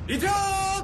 立正！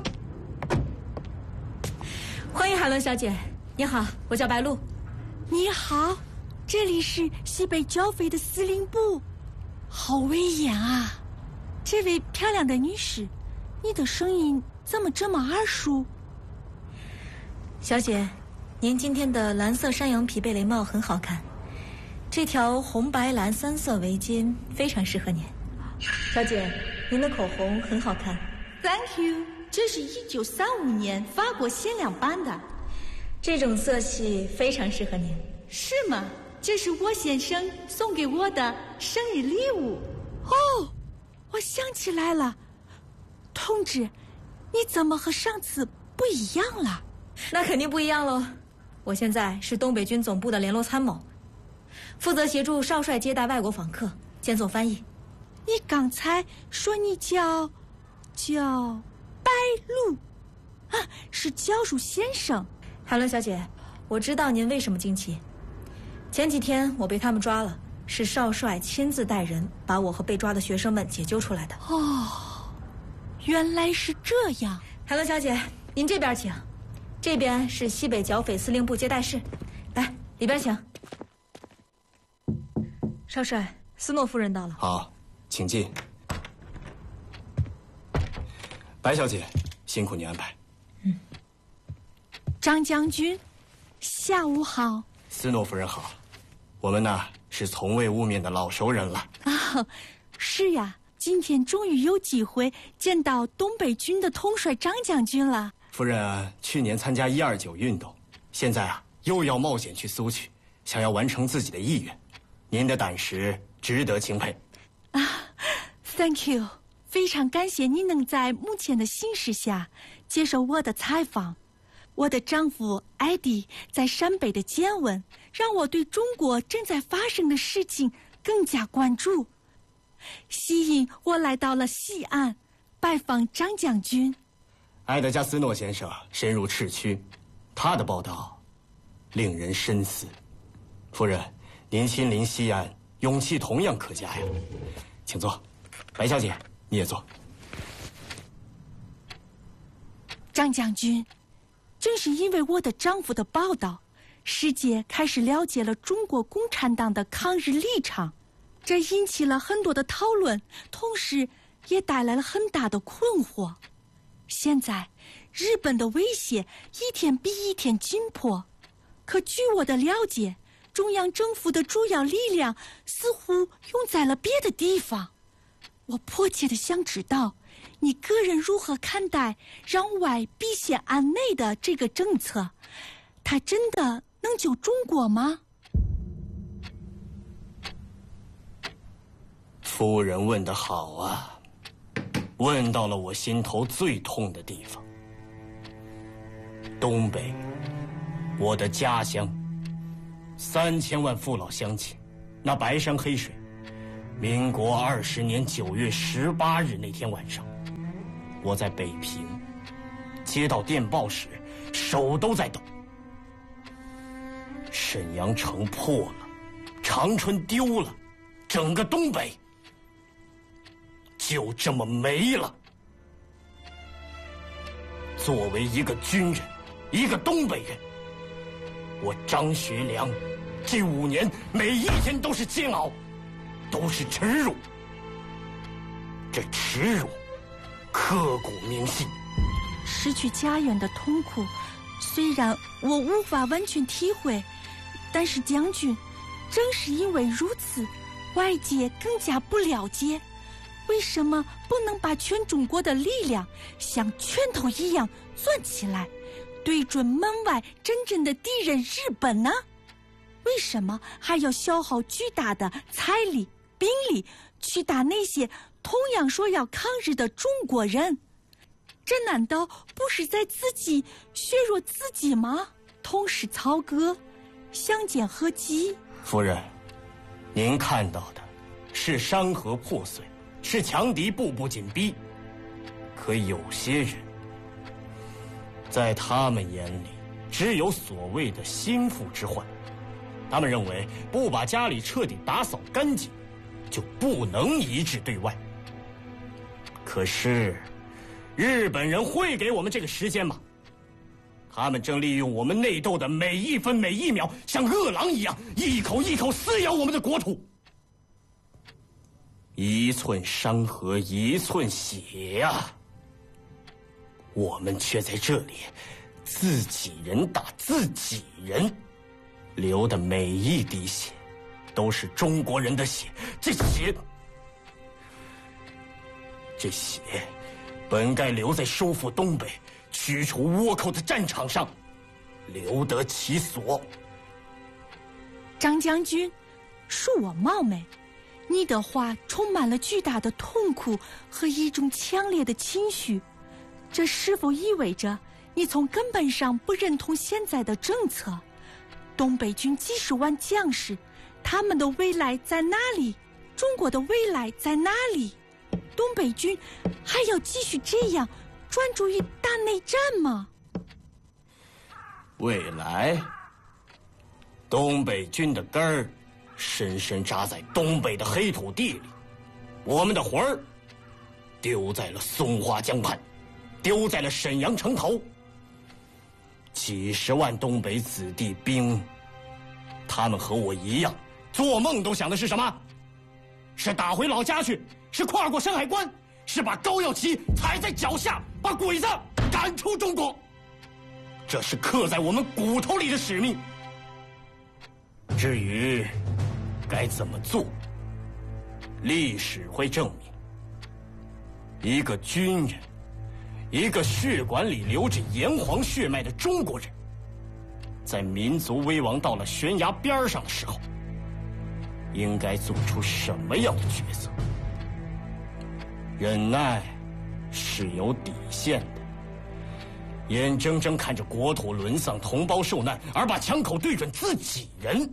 欢迎海伦小姐，你好，我叫白露。 你好，这里是西北剿匪的司令部，好威严啊！这位漂亮的女士，你的声音怎么这么耳熟？ 小姐，您今天的蓝色山羊皮贝雷帽很好看，这条红白蓝3色围巾非常适合您。小姐，您的口红很好看。 Thank you， 这是1935年法国限量版的， 这种色系非常适合您。 是吗？这是我先生送给我的生日礼物。哦，我想起来了，同志，你怎么和上次不一样了？ 那肯定不一样喽。我现在是东北军总部的联络参谋，负责协助少帅接待外国访客，兼做翻译。 你刚才说你叫白露啊，是教书先生。 海伦小姐，我知道您为什么惊奇。前几天我被他们抓了，是少帅亲自带人把我和被抓的学生们解救出来的。 哦，原来是这样。 海伦小姐，您这边请，这边是西北剿匪司令部接待室，来，里边请。少帅，斯诺夫人到了。 好，请进。白小姐，辛苦你安排。 张将军，下午好。 斯诺夫人好，我们呢是从未晤面的老熟人了。 啊，是呀，今天终于有机会见到东北军的统帅张将军了。 夫人去年参加129运动，现在又要冒险去苏区，想要完成自己的意愿，您的胆识值得钦佩。 Thank you， 非常感谢你能在目前的形势下接受我的采访。我的丈夫艾迪在陕北的见闻，让我对中国正在发生的事情更加关注，吸引我来到了西安拜访张将军。 埃德加斯诺先生深入赤区，他的报道令人深思。夫人，您亲临西安，勇气同样可嘉呀。请坐，白小姐你也坐。 张将军，正是因为我的丈夫的报道，世界开始了解了中国共产党的抗日立场，这引起了很多的讨论，同时也带来了很大的困惑。现在日本的威胁一天比一天紧迫，可据我的了解，中央政府的主要力量似乎用在了别的地方。我迫切地想知道，你个人如何看待让外必先安内的这个政策？它真的能救中国吗？ 夫人问得好啊，问到了我心头最痛的地方。东北，我的家乡，3000万父老乡亲，那白山黑水。民国20年9月18日那天晚上，我在北平接到电报时，手都在抖。沈阳城破了，长春丢了，整个东北就这么没了。作为一个军人，一个东北人，我张学良这5年每一天都是煎熬，都是耻辱。这耻辱刻骨铭心。 失去家园的痛苦，虽然我无法完全体会，但是将军，正是因为如此，外界更加不了解，为什么不能把全中国的力量像拳头一样攥起来，对准门外真正的敌人日本呢？为什么还要消耗巨大的财力、兵力去打那些同样说要抗日的中国人？这难道不是在自己削弱自己吗？同是曹戈，相见何急？ 夫人，您看到的是山河破碎，是强敌步步紧逼。可有些人，在他们眼里，只有所谓的心腹之患。他们认为不把家里彻底打扫干净，就不能一致对外。可是日本人会给我们这个时间吗？他们正利用我们内斗的每一分每一秒，像饿狼一样，一口一口撕咬我们的国土。一寸山河一寸血啊！我们却在这里自己人打自己人，流的每一滴血都是中国人的血。这血本该留在收复东北、驱除倭寇的战场上，留得其所。 张将军，恕我冒昧，你的话充满了巨大的痛苦和一种强烈的情绪，这是否意味着你从根本上不认同现在的政策？东北军几十万将士，他们的未来在哪里？中国的未来在哪里？东北军还要继续这样专注于大内战吗？ 未来，东北军的根儿深深扎在东北的黑土地里，我们的魂儿丢在了松花江畔，丢在了沈阳城头。几十万东北子弟兵，他们和我一样，做梦都想的是什么？是打回老家去，是跨过山海关，是把高耀旗踩在脚下，把鬼子赶出中国。这是刻在我们骨头里的使命。至于该怎么做，历史会证明，一个军人，一个血管里流着炎黄血脉的中国人，在民族危亡到了悬崖边上的时候，应该做出什么样的抉择？忍耐是有底线的，眼睁睁看着国土沦丧、同胞受难，而把枪口对准自己人，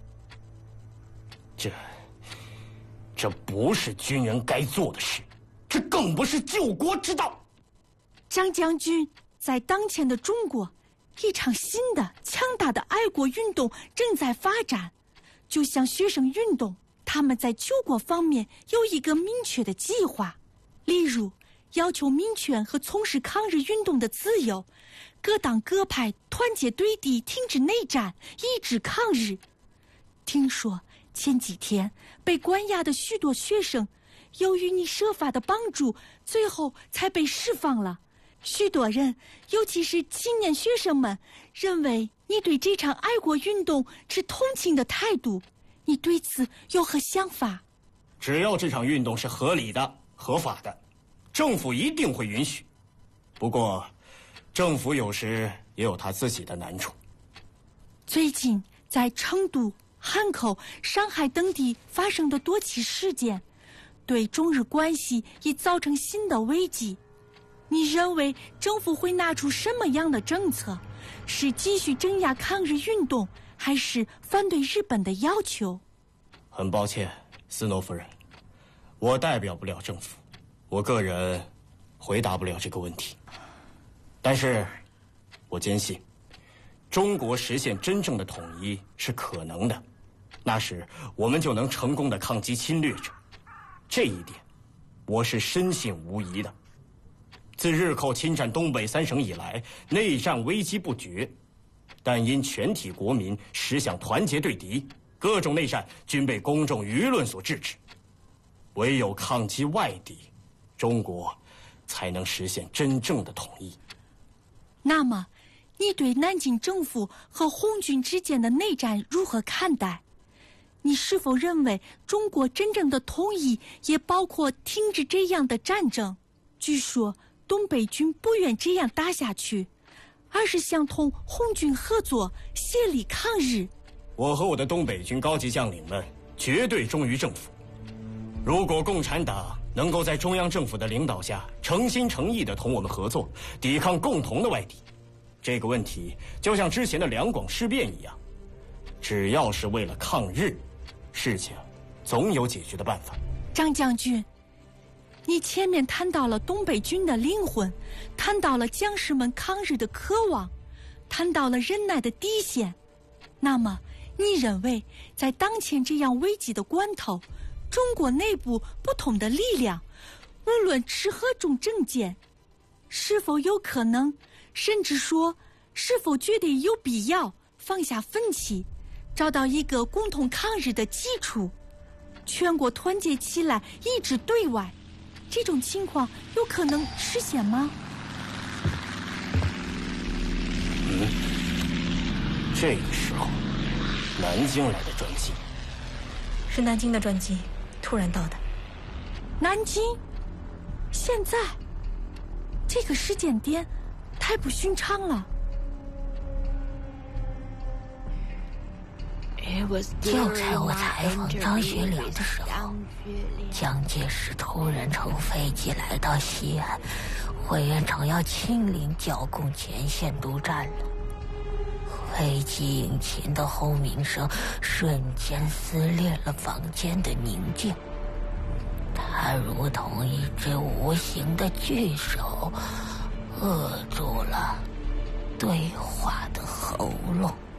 这不是军人该做的事，这更不是救国之道。 张将军，在当前的中国，一场新的强大的爱国运动正在发展，就像学生运动，他们在救国方面有一个明确的计划，例如要求民权和从事抗日运动的自由，各党各派团结对敌，停止内战，抑制抗日。听说前几天被关押的许多学生，由于你设法的帮助，最后才被释放了。许多人，尤其是青年学生们，认为你对这场爱国运动持同情的态度，你对此有何想法？ 只要这场运动是合理的、合法的，政府一定会允许。不过，政府有时也有他自己的难处。 最近在成都、汉口、上海等地发生的多起事件，对中日关系已造成新的危机。你认为政府会拿出什么样的政策？是继续镇压抗日运动，还是反对日本的要求？ 很抱歉，斯诺夫人，我代表不了政府，我个人回答不了这个问题。但是，我坚信，中国实现真正的统一是可能的，那时我们就能成功的抗击侵略者。这一点，我是深信无疑的。自日寇侵占东北3省以来，内战危机不绝，但因全体国民实想团结对敌，各种内战均被公众舆论所制止。唯有抗击外敌，中国才能实现真正的统一。 那么，你对南京政府和红军之间的内战如何看待？你是否认为中国真正的统一也包括停止这样的战争？据说东北军不愿这样打下去，而是想同红军合作，协力抗日。 我和我的东北军高级将领们绝对忠于政府。如果共产党能够在中央政府的领导下诚心诚意地同我们合作，抵抗共同的外敌，这个问题就像之前的两广事变一样，只要是为了抗日，事情总有解决的办法。 张将军，你前面谈到了东北军的灵魂，谈到了将士们抗日的渴望，谈到了忍耐的底线。那么，你认为在当前这样危急的关头，中国内部不同的力量，无论持何种政见， 是否有可能，甚至说是否觉得有必要放下分歧，找到一个共同抗日的基础，全国团结起来一致对外，这种情况有可能实现吗？ 这个时候，南京来的专机， 是南京的专机，突然到的。 南京？现在？这个时间点太不寻常了。 就在我采访张学良的时候，蒋介石突然乘飞机来到西安，委员长要亲临剿共前线督战了。飞机引擎的轰鸣声瞬间撕裂了房间的宁静，它如同一只无形的巨手，扼住了对话的喉咙。